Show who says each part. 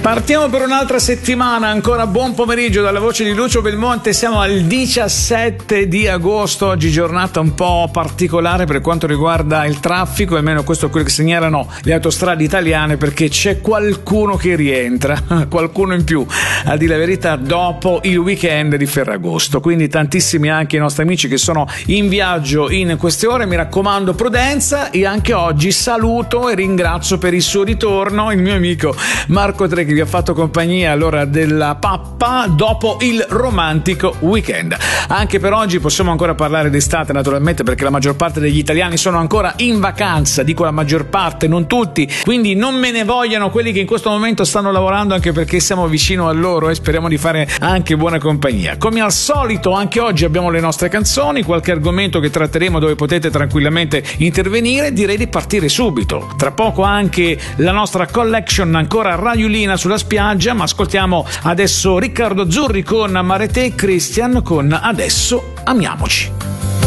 Speaker 1: Partiamo per un'altra settimana, ancora buon pomeriggio dalla voce di Lucio Belmonte, siamo al 17 di agosto, oggi giornata un po' particolare per quanto riguarda il traffico, almeno questo è quello che segnalano le autostrade italiane, perché c'è qualcuno che rientra, qualcuno in più, a dire la verità, dopo il weekend di Ferragosto, quindi tantissimi anche i nostri amici che sono in viaggio in queste ore, mi raccomando prudenza, e anche oggi saluto e ringrazio per il suo ritorno il mio amico Marco Tre, che vi ha fatto compagnia all'ora della pappa dopo il romantico weekend. Anche per oggi possiamo ancora parlare d'estate, naturalmente, perché la maggior parte degli italiani sono ancora in vacanza, dico la maggior parte, non tutti, quindi non me ne vogliano quelli che in questo momento stanno lavorando, anche perché siamo vicino a loro e speriamo di fare anche buona compagnia. Come al solito anche oggi abbiamo le nostre canzoni, qualche argomento che tratteremo dove potete tranquillamente intervenire. Direi di partire subito, tra poco anche la nostra collection ancora raiulina sulla spiaggia, ma ascoltiamo adesso Riccardo Zurri con Amarete e Christian con Adesso Amiamoci.